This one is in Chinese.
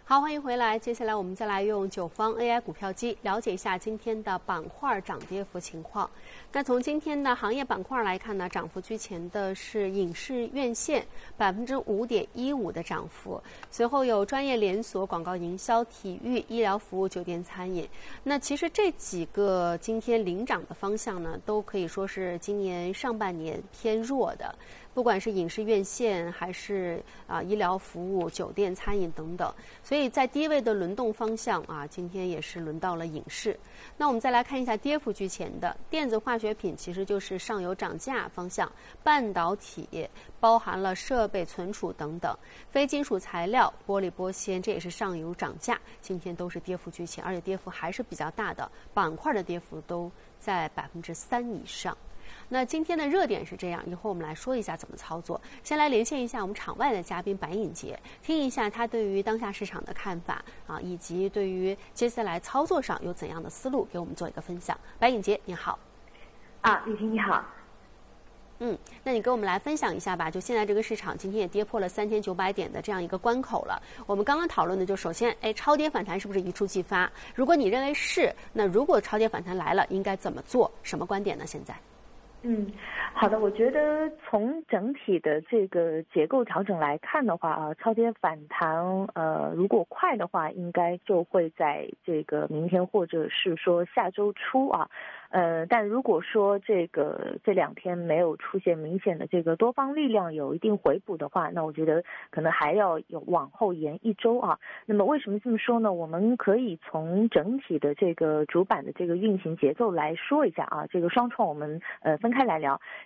好，欢迎回来。接下来我们再来用九方 AI 股票机了解一下今天的板块涨跌幅情况。那从今天的行业板块来看呢，涨幅居前的是影视院线5.15%的涨幅，随后有专业连锁、广告营销、体育、医疗服务、酒店餐饮。那其实这几个今天领涨的方向呢，都可以说是今年上半年偏弱的。不管是影视院线还是医疗服务、酒店、餐饮等等，所以在低位的轮动方向今天也是轮到了影视。那我们再来看一下跌幅居前的电子化学品，其实就是上游涨价方向，半导体包含了设备、存储等等，非金属材料、玻璃、玻纤，这也是上游涨价，今天都是跌幅居前，而且跌幅还是比较大的，板块的跌幅都在3%以上。那今天的热点是这样，一会儿我们来说一下怎么操作。先来连线一下我们场外的嘉宾白颖杰，听一下他对于当下市场的看法以及对于接下来操作上有怎样的思路，给我们做一个分享。白颖杰，你好。 李婷你好。 那你跟我们来分享一下吧。就现在这个市场，今天也跌破了3900点的这样一个关口了。我们刚刚讨论的就首先，超跌反弹是不是一触即发？如果你认为是，那如果超跌反弹来了，应该怎么做？什么观点呢？现在？ 好的，我觉得从整体的这个结构调整来看的话超跌反弹如果快的话，应该就会在这个明天或者是说下周初但如果说这两天没有出现明显的这个多方力量有一定回补的话，那我觉得可能还要有往后延一周那么为什么这么说呢？我们可以从整体的这个主板的这个运行节奏来说一下这个双创我们分开来聊。